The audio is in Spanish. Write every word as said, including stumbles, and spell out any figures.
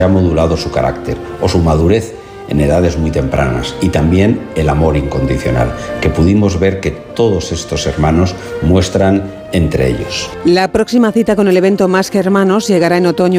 ha modulado su carácter o su madurez en edades muy tempranas, y también el amor incondicional, que pudimos ver que todos estos hermanos muestran entre ellos. La próxima cita con el evento Más que Hermanos llegará en otoño